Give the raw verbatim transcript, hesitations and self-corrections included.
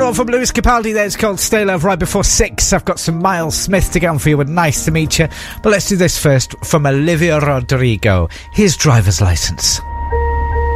Tomorrow from Lewis Capaldi there. It's called Stay Love. Right before six, I've got some Miles Smith to get on for you with Nice to Meet You. But let's do this first from Olivia Rodrigo. His driver's license.